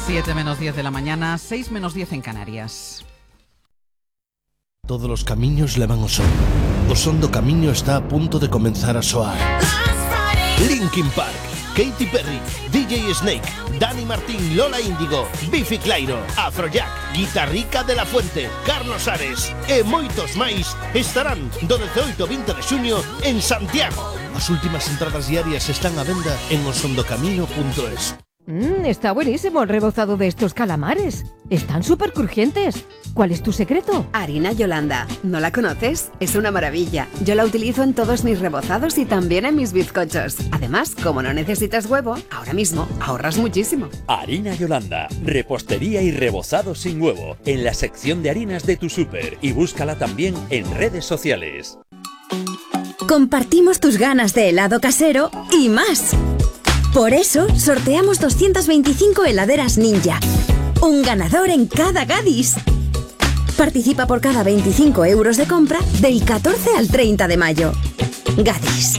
7 menos 10 de la mañana, 6 menos 10 en Canarias. Todos os camiños levan ao son. O son do camiño está a punto de comenzar a soar. Linkin Park, Katy Perry, DJ Snake, Dani Martín, Lola Índigo, Biffy Clyro, Afrojack, Guitarrica de la Fuente, Carlos Ares e moitos máis estarán do 18 ao 20 de xuño en Santiago. As últimas entradas diarias están á venda en osondocamino.es. Está buenísimo el rebozado de estos calamares. Están súper crujientes. ¿Cuál es tu secreto? Harina Yolanda. ¿No la conoces? Es una maravilla. Yo la utilizo en todos mis rebozados y también en mis bizcochos. Además, como no necesitas huevo, ahora mismo ahorras muchísimo. Harina Yolanda. Repostería y rebozado sin huevo. En la sección de harinas de tu súper. Y búscala también en redes sociales. Compartimos tus ganas de helado casero y más. Por eso, sorteamos 225 heladeras Ninja. Un ganador en cada Gadis. Participa por cada 25 euros de compra del 14 al 30 de mayo. Gadis.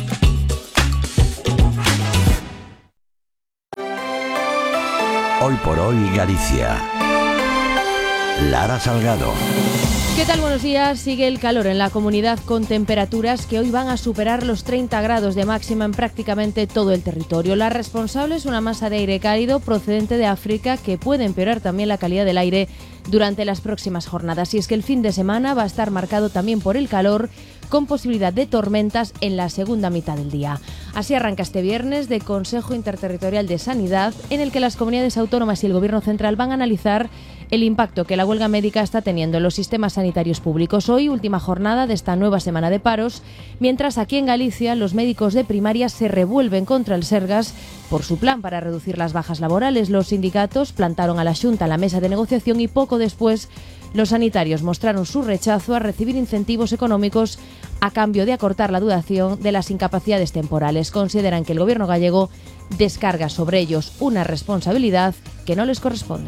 Hoy por hoy Galicia. Lara Salgado. ¿Qué tal? Buenos días. Sigue el calor en la comunidad con temperaturas que hoy van a superar los 30 grados de máxima en prácticamente todo el territorio. La responsable es una masa de aire cálido procedente de África que puede empeorar también la calidad del aire durante las próximas jornadas. Y es que el fin de semana va a estar marcado también por el calor, con posibilidad de tormentas en la segunda mitad del día. Así arranca este viernes de Consejo Interterritorial de Sanidad, en el que las comunidades autónomas y el Gobierno central van a analizar el impacto que la huelga médica está teniendo en los sistemas sanitarios públicos. Hoy, última jornada de esta nueva semana de paros, mientras aquí en Galicia los médicos de primaria se revuelven contra el Sergas por su plan para reducir las bajas laborales. Los sindicatos plantaron a la Xunta en la mesa de negociación y poco después los sanitarios mostraron su rechazo a recibir incentivos económicos a cambio de acortar la duración de las incapacidades temporales. Consideran que el Gobierno gallego descarga sobre ellos una responsabilidad que no les corresponde.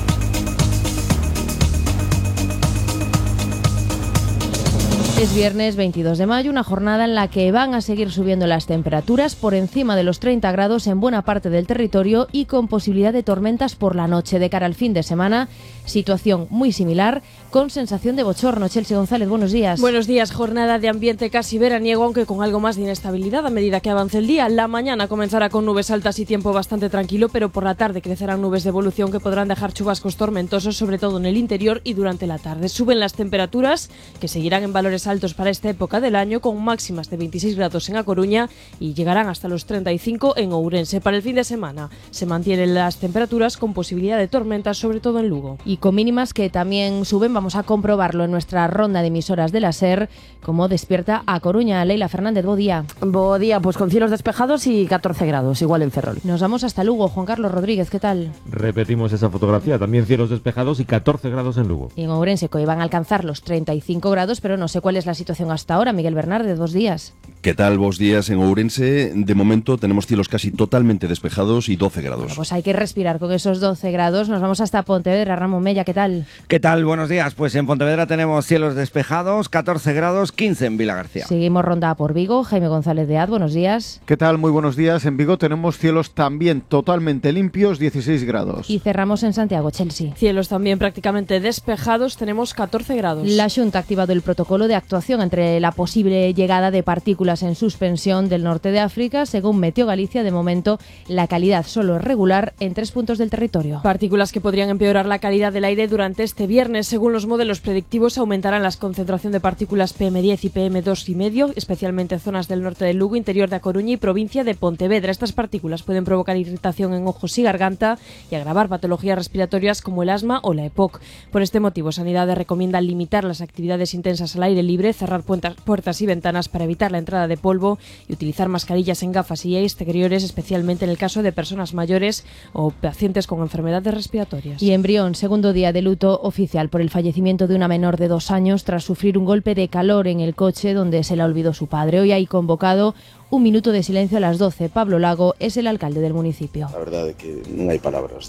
Es viernes 22 de mayo, una jornada en la que van a seguir subiendo las temperaturas por encima de los 30 grados en buena parte del territorio y con posibilidad de tormentas por la noche. De cara al fin de semana, situación muy similar, con sensación de bochorno. Chelsea González, buenos días. Buenos días, jornada de ambiente casi veraniego, aunque con algo más de inestabilidad a medida que avance el día. La mañana comenzará con nubes altas y tiempo bastante tranquilo, pero por la tarde crecerán nubes de evolución que podrán dejar chubascos tormentosos, sobre todo en el interior y durante la tarde. Suben las temperaturas, que seguirán en valores altos para esta época del año, con máximas de 26 grados en A Coruña y llegarán hasta los 35 en Ourense. Para el fin de semana se mantienen las temperaturas con posibilidad de tormentas, sobre todo en Lugo. Y con mínimas que también suben, vamos a comprobarlo en nuestra ronda de emisoras de la SER, como despierta A Coruña. Leila Fernández, bo día. Bo día, pues con cielos despejados y 14 grados, igual en Ferrol. Nos vamos hasta Lugo. Juan Carlos Rodríguez, ¿qué tal? Repetimos esa fotografía, también cielos despejados y 14 grados en Lugo. Y en Ourense, que hoy van a alcanzar los 35 grados, pero no sé cuál es la situación hasta ahora. Miguel Bernarde, 2 días. ¿Qué tal? Bos días en Ourense. De momento tenemos cielos casi totalmente despejados y 12 grados. Bueno, pues hay que respirar con esos 12 grados. Nos vamos hasta Pontevedra. Ramón Mella, ¿qué tal? ¿Qué tal? Buenos días. Pues en Pontevedra tenemos cielos despejados, 14 grados, 15 en Vilagarcía. Seguimos ronda por Vigo. Jaime González de Az, buenos días. ¿Qué tal? Muy buenos días. En Vigo tenemos cielos también totalmente limpios, 16 grados. Y cerramos en Santiago, Chelsea. Cielos también prácticamente despejados, tenemos 14 grados. La Xunta ha activado el protocolo de actuación entre la posible llegada de partículas en suspensión del norte de África. Según Meteo Galicia, de momento la calidad solo es regular en 3 puntos del territorio. Partículas que podrían empeorar la calidad del aire durante este viernes. Según los modelos predictivos, aumentarán las concentración de partículas PM10 y PM2,5, especialmente en zonas del norte de Lugo, interior de A Coruña y provincia de Pontevedra. Estas partículas pueden provocar irritación en ojos y garganta y agravar patologías respiratorias como el asma o la EPOC. Por este motivo, Sanidade recomienda limitar las actividades intensas al aire libre, cerrar puertas y ventanas para evitar la entrada de polvo y utilizar mascarillas en gafas y exteriores, especialmente en el caso de personas mayores o pacientes con enfermedades respiratorias. Y en Brión, segundo día de luto oficial por el fallecimiento de una menor de 2 años tras sufrir un golpe de calor en el coche donde se la olvidó su padre. Hoy hay convocado un minuto de silencio a las 12. Pablo Lago es el alcalde del municipio. A verdade é que non hai palabras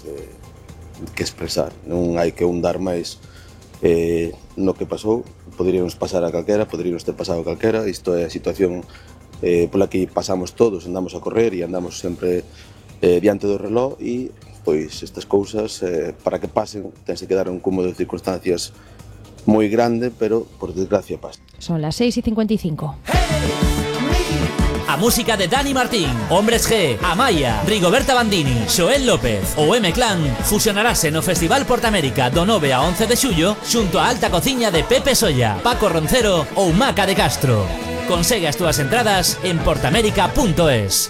que expresar, non hai que hundar máis no que pasou. Poderíamos pasar a calquera, poderíamos ter pasado a calquera. Isto é a situación pola que pasamos todos, andamos a correr e andamos sempre diante do reloj e pois estas cousas, para que pasen, tense que dar un cúmulo de circunstancias moi grande, pero por desgracia pasa. Son las 6:55. A música de Dani Martín, Hombres G, Amaya, Rigoberta Bandini, Xoel López ou M-Clan fusionarase no Festival Portamérica do 9 a 11 de xullo xunto a Alta Cociña de Pepe Solla, Paco Roncero ou Maca de Castro. Consegue as túas entradas en portamérica.es.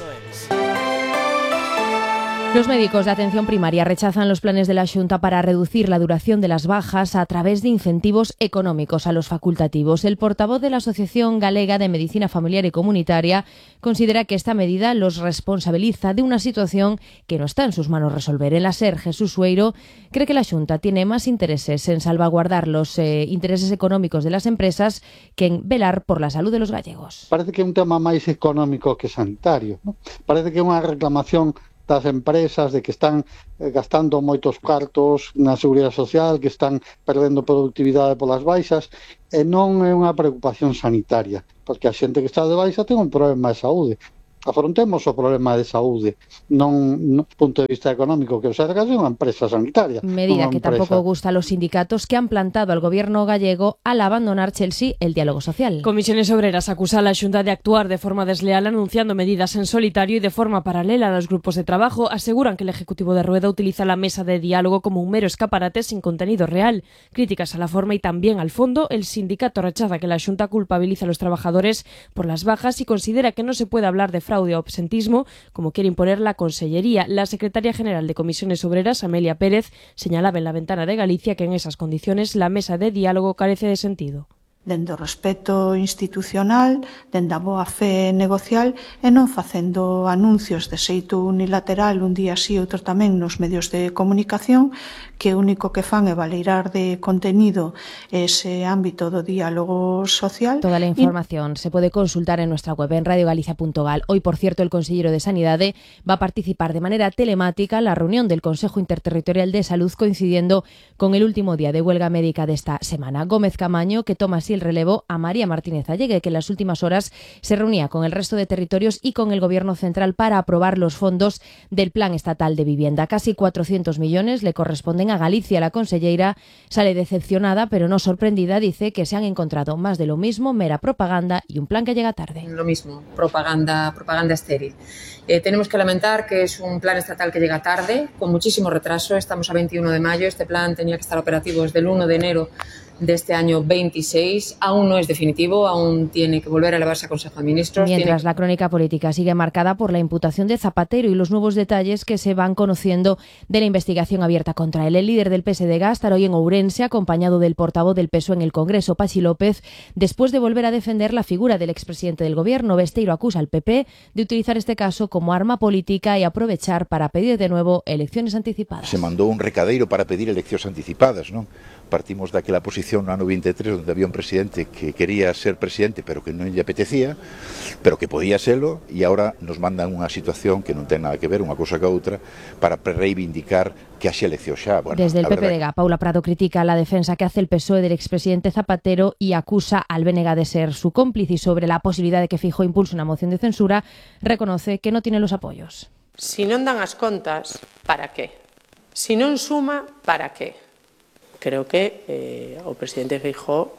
Los médicos de atención primaria rechazan los planes de la Xunta para reducir la duración de las bajas a través de incentivos económicos a los facultativos. El portavoz de la Asociación Galega de Medicina Familiar y Comunitaria considera que esta medida los responsabiliza de una situación que no está en sus manos resolver. En la SER, Jesús Sueiro cree que la Xunta tiene más intereses en salvaguardar los intereses económicos de las empresas que en velar por la salud de los gallegos. Parece que é un tema máis económico que sanitario, ¿no? Parece que é unha reclamación das empresas de que están gastando moitos cartos na seguridade social, que están perdendo productividade polas baixas, e non é unha preocupación sanitaria, porque a xente que está de baixa ten un problema de saúde. Afrontemos o problema de saúde, non do punto de vista económico, que o Sergas é unha empresa sanitaria. Medida que tampouco gusta a los sindicatos que han plantado al gobierno gallego al abandonar Chelsea el diálogo social. Comisiones Obreras acusa a la Xunta de actuar de forma desleal anunciando medidas en solitario y de forma paralela a los grupos de trabajo. Aseguran que el Ejecutivo de Rueda utiliza la mesa de diálogo como un mero escaparate sin contenido real. Críticas a la forma y también al fondo. El sindicato rechaza que la Xunta culpabilice a los trabajadores por las bajas y considera que no se puede hablar de fraude o absentismo, como quiere imponer la Consellería. La secretaria general de Comisiones Obreras, Amelia Pérez, señalaba en La Ventana de Galicia que en esas condiciones la mesa de diálogo carece de sentido. Dende o respeto institucional, dende a boa fe negocial e non facendo anuncios de xeito unilateral un día sí, outro tamén nos medios de comunicación, que o único que fan é valeirar de contenido ese ámbito do diálogo social. Toda la información se puede consultar en nuestra web en radiogalicia.gal. Hoy, por cierto, el consellero de Sanidade va a participar de manera telemática en la reunión del Consejo Interterritorial de Salud, coincidiendo con el último día de huelga médica de esta semana. Gómez Camaño, que toma así el relevo a María Martínez Allegue, que en las últimas horas se reunía con el resto de territorios y con el Gobierno central para aprobar los fondos del Plan Estatal de Vivienda. Casi 400 millones le corresponden a Galicia. La conselleira sale decepcionada, pero no sorprendida. Dice que se han encontrado más de lo mismo, mera propaganda y un plan que llega tarde. Lo mismo, propaganda estéril. Tenemos que lamentar que es un plan estatal que llega tarde, con muchísimo retraso. Estamos a 21 de mayo. Este plan tenía que estar operativo desde el 1 de enero de este año 26, aún no es definitivo, aún tiene que volver a elevarse a Consejo de Ministros. Mientras la crónica política sigue marcada por la imputación de Zapatero y los nuevos detalles que se van conociendo de la investigación abierta contra él. El líder del PSD va a estar hoy en Ourense, acompañado del portavoz del PSOE en el Congreso, Pachi López, después de volver a defender la figura del expresidente del Gobierno. Besteiro acusa al PP de utilizar este caso como arma política y aprovechar para pedir de nuevo elecciones anticipadas. Se mandou un recadeiro para pedir eleccións anticipadas, non? Partimos daquela posición no ano 23 onde había un presidente que quería ser presidente pero que non lle apetecía, pero que podía serlo, e agora nos mandan unha situación que non ten nada que ver unha cousa que a outra para reivindicar que haxe elección xa. Bueno, desde el PPDG, Paula Prado critica la defensa que hace el PSOE del expresidente Zapatero y acusa al BNG de ser su cómplice, y sobre la posibilidad de que Feijóo impulse una moción de censura reconoce que no tiene los apoyos. Si non dan as contas, para qué? Si non suma, para qué? Creo que o presidente Feijóo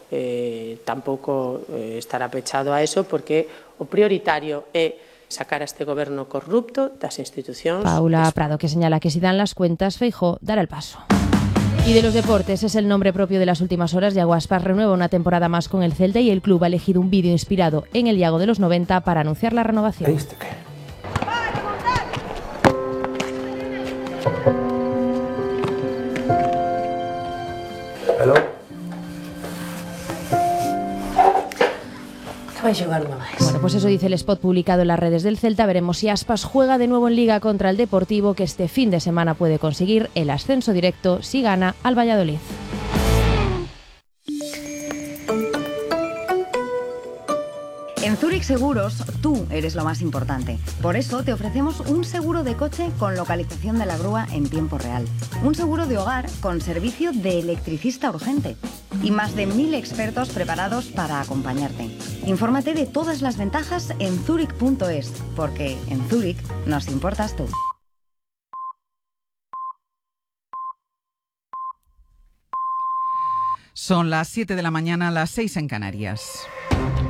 tampouco estará pechado a eso, porque o prioritario é sacar a este goberno corrupto das institucións. Paula Prado, que señala que si dan las cuentas, Feijóo dará el paso. Y de los deportes, es el nombre propio de las últimas horas. Iago Aspas renueva una temporada más con el Celta y el club ha elegido un vídeo inspirado en el Iago de los 90 para anunciar la renovación. Hello. Que vai xogar unha máis. Bueno, pues eso dice el spot publicado en las redes del Celta. Veremos si Aspas juega de nuevo en Liga contra el Deportivo, que este fin de semana puede conseguir el ascenso directo si gana al Valladolid. En Zurich Seguros, tú eres lo más importante. Por eso te ofrecemos un seguro de coche con localización de la grúa en tiempo real. Un seguro de hogar con servicio de electricista urgente. Y más de 1000 expertos preparados para acompañarte. Infórmate de todas las ventajas en zurich.es, porque en Zurich nos importas tú. Son las 7 de la mañana, las 6 en Canarias.